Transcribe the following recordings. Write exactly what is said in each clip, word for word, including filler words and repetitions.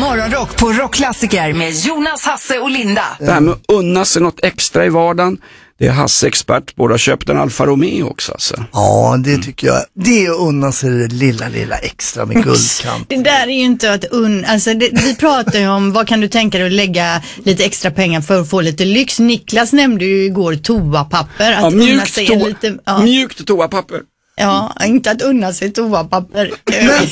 Morgonrock på Rockklassiker med Jonas, Hasse och Linda. Det här med att unna sig något extra i vardagen. Det är Hasse expert på. Du har köpt en Alfa Romeo också, alltså. Ja, det tycker jag. Det är att unna sig det lilla, lilla extra med guldkant. Det där är ju inte att unna. Alltså det, vi pratar ju om, vad kan du tänka dig att lägga lite extra pengar för att få lite lyx. Niklas nämnde ju igår toapapper. Att ja, mjukt, unna sig to- lite, ja. mjukt toapapper. Ja, inte att unna sig toapapper. Lite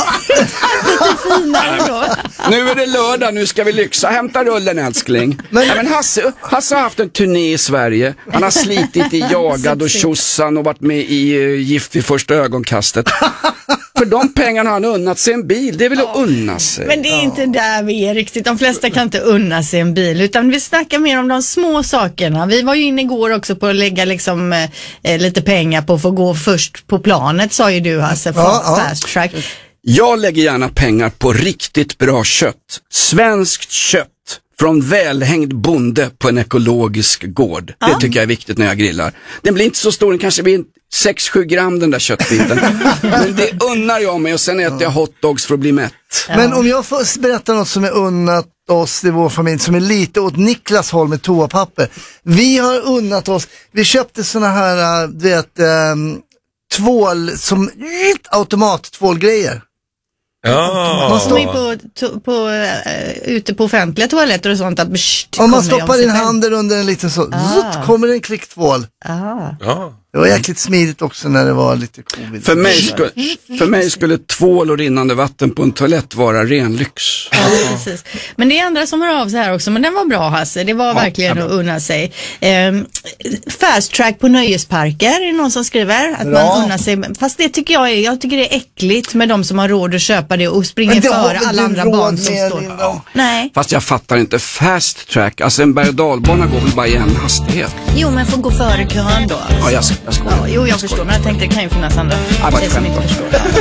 finare då. Nu är det lördag, nu ska vi lyxa. Hämta rullen, älskling. Men, ja, men Hasse, Hasse har haft en turné i Sverige. Han har slitit i Jagad och Tjossan och varit med i uh, Gift vid första ögonkastet. För de pengarna har han unnat sig en bil. Det är väl att unna sig. Men det är inte där vi är riktigt. De flesta kan inte unna sig en bil. Utan vi snackar mer om de små sakerna. Vi var ju inne igår också på att lägga liksom, eh, lite pengar på att få gå först på planet, sa ju du, Hasse, för Ja, ja. fast track. Jag lägger gärna pengar på riktigt bra kött. Svenskt kött från välhängd bonde på en ekologisk gård. Ja. Det tycker jag är viktigt när jag grillar. Den blir inte så stor, den kanske blir sex sju gram den där köttbiten. Men det unnar jag mig och sen äter jag hotdogs för att bli mätt. Men om jag får berätta något som är unnat oss i vår familj, som är lite åt Niklas håll med toapapper. Vi har unnat oss, vi köpte såna här, du vet, ähm, tvål, som automattvålgrejer. Ja. Man Som är stoppar, på, to, på, uh, ute på offentliga toaletter och sånt. Att bsht, om man kommer det om stoppar sig in själv. handen under en liten så, Ah. zutt, kommer det en klicktvål. Ah. Ja. Det var jäkligt smidigt också när det var lite covid. För mig, skulle, för mig skulle tvål och rinnande vatten på en toalett vara ren lyx. Ja, precis. Men det är andra som hör av sig här också, men den var bra, Hasse. Det var Ja, verkligen ja, att unna sig. Ehm, fast track på nöjesparker är det någon som skriver. Att Bra. man unnar sig. Fast det tycker jag är, jag tycker det är äckligt med de som har råd att köpa det och springer Men det har före väl alla du andra råd barn som med, står. Linda? Nej. Fast jag fattar inte, fast track, alltså en berg- och dalbana går väl bara i en hastighet. Jo, men får gå före kön då. Ja, jag, jag skojar. Ja, jo, jag förstår, men jag tänkte det kan ju finnas andra bara ett som skämt inte också. förstår.